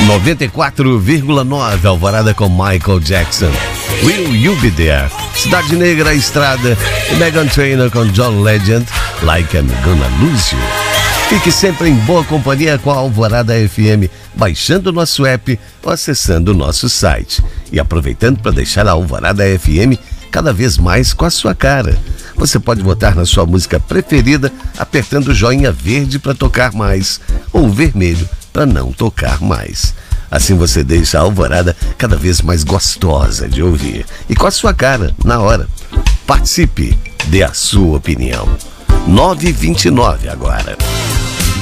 94,9 Alvorada com Michael Jackson. Will You Be There? Cidade Negra, Estrada e Meghan Trainor com John Legend, Like I'm Gonna Lose You. Fique sempre em boa companhia com a Alvorada FM, baixando o nosso app ou acessando o nosso site. E aproveitando para deixar a Alvorada FM cada vez mais com a sua cara. Você pode votar na sua música preferida apertando o joinha verde para tocar mais ou o vermelho para não tocar mais. Assim você deixa a Alvorada cada vez mais gostosa de ouvir e com a sua cara na hora. Participe, dê a sua opinião. 9h29 agora.